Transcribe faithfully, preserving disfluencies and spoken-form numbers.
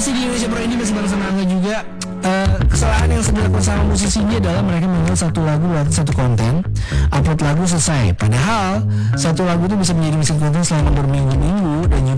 masih di Indonesia Pro Indie, masih bareng sama Angga juga. Uh, kesalahan yang sering dilakukan sama musisi ini adalah mereka membuat satu lagu buat satu konten, upload lagu selesai. Padahal satu lagu itu bisa menjadi mesin konten selama berminggu-minggu dan juga